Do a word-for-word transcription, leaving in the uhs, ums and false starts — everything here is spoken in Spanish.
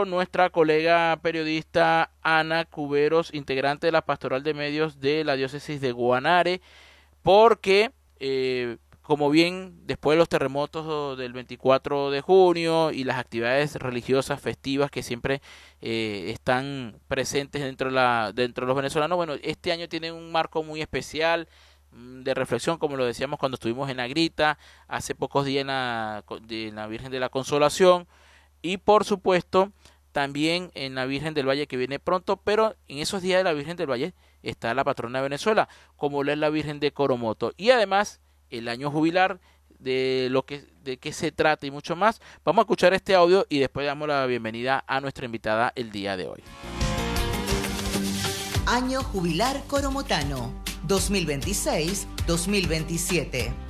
con nuestra colega periodista Ana Cuberos, integrante de la Pastoral de Medios de la Diócesis de Guanare, porque, eh, como bien, después de los terremotos del veinticuatro de junio y las actividades religiosas festivas que siempre eh, están presentes dentro de, la, dentro de los venezolanos, bueno, este año tiene un marco muy especial de reflexión, como lo decíamos cuando estuvimos en Agrita, hace pocos días en la, de la Virgen de la Consolación, y por supuesto también en la Virgen del Valle, que viene pronto, pero en esos días de la Virgen del Valle está la patrona de Venezuela, como lo es la Virgen de Coromoto, y además el año jubilar, de lo que de qué se trata y mucho más. Vamos a escuchar este audio y después damos la bienvenida a nuestra invitada el día de hoy. Año jubilar coromotano dos mil veintiséis dos mil veintisiete.